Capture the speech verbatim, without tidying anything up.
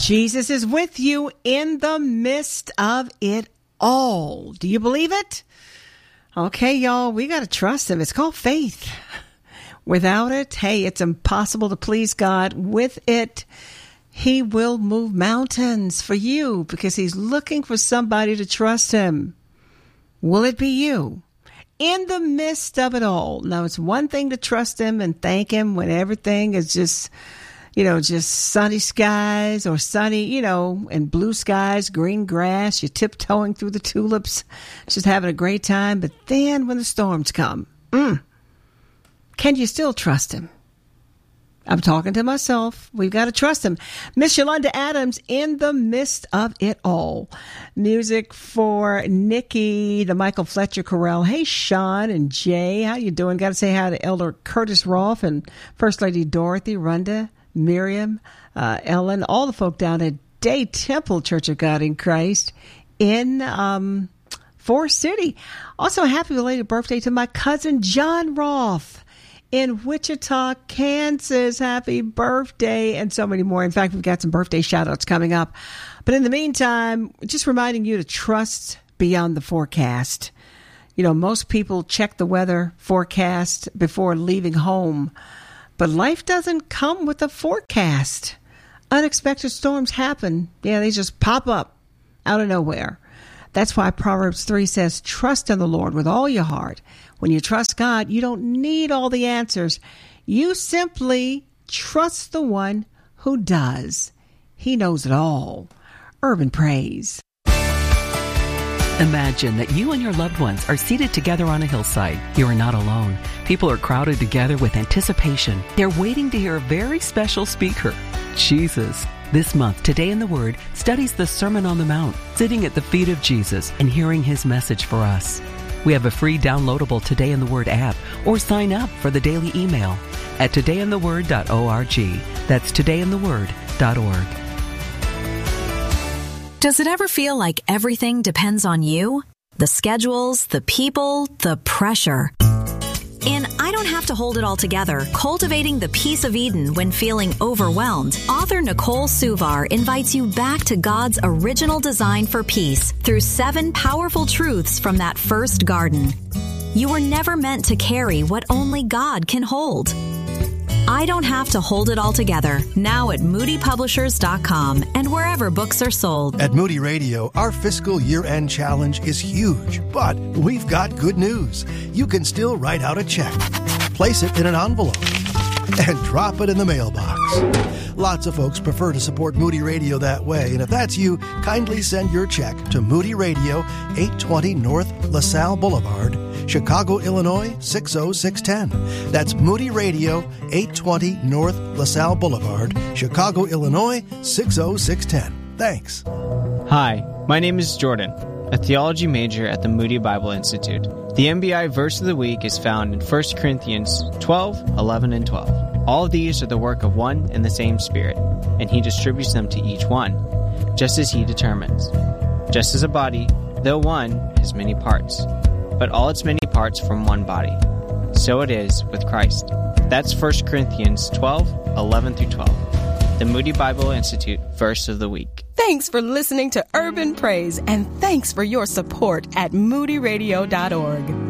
Jesus is with you in the midst of it all. Do you believe it? Okay, y'all, we got to trust him. It's called faith. Without it, hey, it's impossible to please God. With it, he will move mountains for you because he's looking for somebody to trust him. Will it be you? In the midst of it all. Now, it's one thing to trust him and thank him when everything is just, you know, just sunny skies or sunny, you know, and blue skies, green grass, you're tiptoeing through the tulips, just having a great time. But then when the storms come, mm, can you still trust him? I'm talking to myself. We've got to trust him. Miss Yolanda Adams, In the Midst of It All. Music for Nikki, the Michael Fletcher Chorale. Hey, Sean and Jay, how you doing? Got to say hi to Elder Curtis Rolfe and First Lady Dorothy, Rhonda, Miriam, uh, Ellen, all the folk down at Day Temple Church of God in Christ in um, Forest City. Also, happy belated birthday to my cousin John Rolfe in Wichita, Kansas. Happy birthday, and so many more. In fact, we've got some birthday shout-outs coming up. But in the meantime, just reminding you to trust beyond the forecast. You know, most people check the weather forecast before leaving home, but life doesn't come with a forecast. Unexpected storms happen. Yeah, they just pop up out of nowhere. That's why Proverbs three says, trust in the Lord with all your heart. When you trust God, you don't need all the answers. You simply trust the one who does. He knows it all. Urban Praise. Imagine that you and your loved ones are seated together on a hillside. You are not alone. People are crowded together with anticipation. They're waiting to hear a very special speaker, Jesus. This month, Today in the Word studies the Sermon on the Mount, sitting at the feet of Jesus and hearing his message for us. We have a free downloadable Today in the Word app, or sign up for the daily email at today in the word dot org. That's today in the word dot org. Does it ever feel like everything depends on you? The schedules, the people, the pressure. In I Don't Have to Hold It All Together, Cultivating the Peace of Eden When Feeling Overwhelmed, author Nicole Suvar invites you back to God's original design for peace through seven powerful truths from that first garden. You were never meant to carry what only God can hold. I Don't Have to Hold It All Together, now at moody publishers dot com and wherever books are sold. At Moody Radio, our fiscal year-end challenge is huge, but we've got good news. You can still write out a check, place it in an envelope, and drop it in the mailbox. Lots of folks prefer to support Moody Radio that way, and if that's you, kindly send your check to Moody Radio, eight twenty North LaSalle Boulevard, Chicago, Illinois, six oh six one oh. That's Moody Radio, eight twenty North LaSalle Boulevard, Chicago, Illinois, six oh six one oh. Thanks. Hi, my name is Jordan, a theology major at the Moody Bible Institute. The M B I verse of the week is found in First Corinthians twelve, eleven, and twelve. All of these are the work of one and the same Spirit, and he distributes them to each one, just as he determines. Just as a body, though one, has many parts, but all its many parts form one body. So it is with Christ. That's First Corinthians twelve, eleven through twelve. The Moody Bible Institute verse of the week. Thanks for listening to Urban Praise, and thanks for your support at moody radio dot org.